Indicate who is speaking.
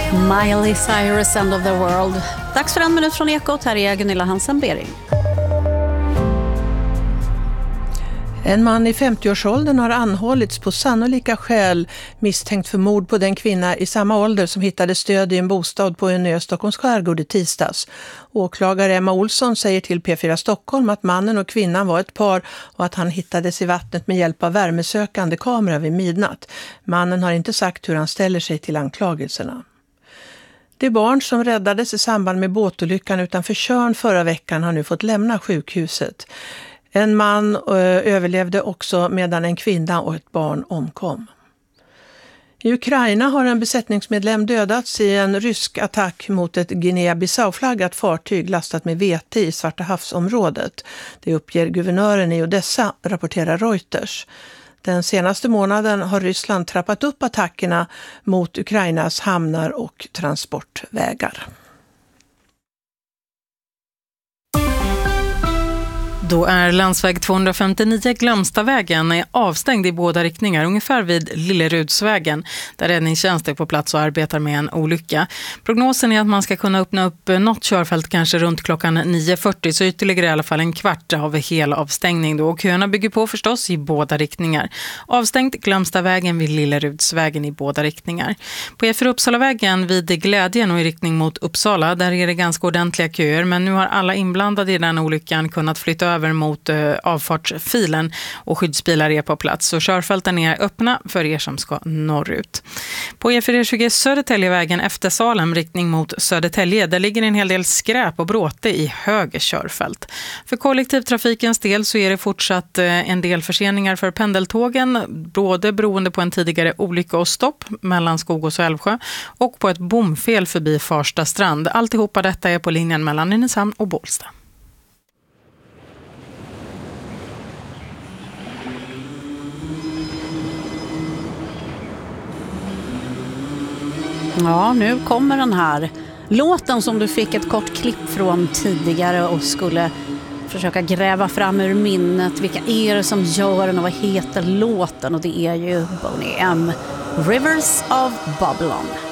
Speaker 1: Miley Cyrus, End of the World. Dags för en minut från Ekot. Här är Gunilla Hansen-Bering.
Speaker 2: En man i 50-årsåldern har anhållits på sannolika skäl misstänkt för mord på den kvinna i samma ålder som hittade stöd i en bostad på en ö i Stockholms skärgård i tisdags. Åklagare Emma Olsson säger till P4 Stockholm att mannen och kvinnan var ett par och att han hittades i vattnet med hjälp av värmesökande kamera vid midnatt. Mannen har inte sagt hur han ställer sig till anklagelserna. Det barn som räddades i samband med båtolyckan utanför Tjörn förra veckan har nu fått lämna sjukhuset. En man överlevde också medan en kvinna och ett barn omkom. I Ukraina har en besättningsmedlem dödats i en rysk attack mot ett Guinea-Bissau-flaggat fartyg lastat med vete i Svarta havsområdet. Det uppger guvernören i Odessa, rapporterar Reuters. Den senaste månaden har Ryssland trappat upp attackerna mot Ukrainas hamnar och transportvägar.
Speaker 3: Då är landsväg 259 Glömstavägen är avstängd i båda riktningar, ungefär vid Lillerudsvägen, där räddningstjänst är på plats och arbetar med en olycka. Prognosen är att man ska kunna öppna upp något körfält kanske runt klockan 9.40, så ytterligare i alla fall en kvart av hel avstängning då. Och köerna bygger på förstås i båda riktningar. Avstängt Glömstavägen vid Lillerudsvägen i båda riktningar. På E4 Uppsalavägen vid Glädjen och i riktning mot Uppsala, där är det ganska ordentliga köer, men nu har alla inblandade i den olyckan kunnat flytta över mot avfartsfilen och skyddsbilar är på plats. Så körfälten är öppna för er som ska norrut. På E420 Södertäljevägen efter Salem riktning mot Södertälje, där ligger en hel del skräp och bråte i höger körfält. För kollektivtrafikens del så är det fortsatt en del förseningar för pendeltågen, både beroende på en tidigare olycka och stopp mellan Skogås och Älvsjö och på ett bomfel förbi Farsta strand. Alltihopa detta är på linjen mellan Nynäshamn och Bålsta.
Speaker 1: Ja, nu kommer den här låten som du fick ett kort klipp från tidigare och skulle försöka gräva fram ur minnet. Vilka är det som gör den och vad heter låten? Och det är ju Boney M. Rivers of Babylon.